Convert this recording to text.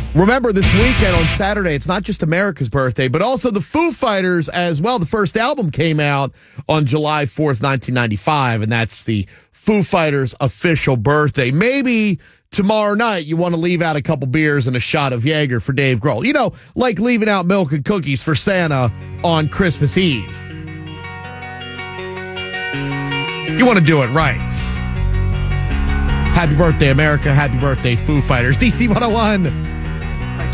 Remember, this weekend on Saturday, it's not just America's birthday, but also the Foo Fighters as well. The first album came out on July 4th, 1995, and that's the Foo Fighters' official birthday. Maybe tomorrow night you want to leave out a couple beers and a shot of Jaeger for Dave Grohl. You know, like leaving out milk and cookies for Santa on Christmas Eve. You want to do it right. Happy birthday, America. Happy birthday, Foo Fighters. DC 101.